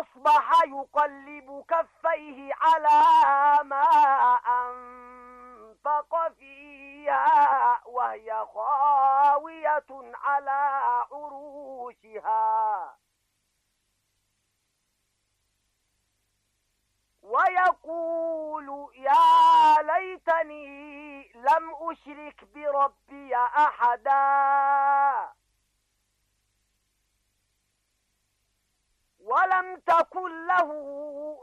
فأصبح يقلب كفيه على ما أنفق فيها وهي خاوية على عروشها ويقول يا ليتني لم أشرك بربي أحدا ولم تكن له